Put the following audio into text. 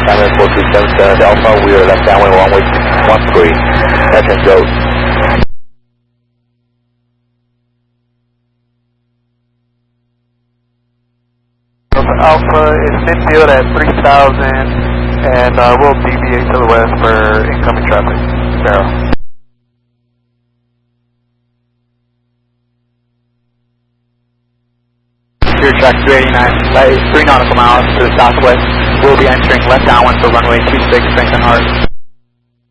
Runway 4277 Alpha, we are left downwind runway 13. That's and go. Alpha is midfield at 3000 and we'll deviate to the west for incoming traffic. Barrel. Clear track 289, that is 3 nautical miles to the southwest. We'll be entering left downwind for runway 26, strength and hard.